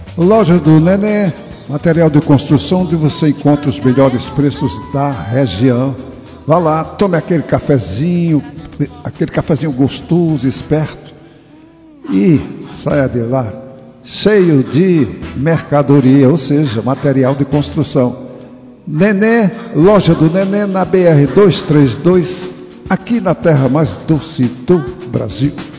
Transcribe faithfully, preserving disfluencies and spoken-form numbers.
Loja do Nenê, material de construção onde você encontra os melhores preços da região. Vá lá, tome aquele cafezinho, aquele cafezinho gostoso, esperto, e saia de lá cheio de mercadoria, ou seja, material de construção. Nenê, Loja do Nenê, na B R duzentos e trinta e dois, aqui na terra mais doce do Brasil.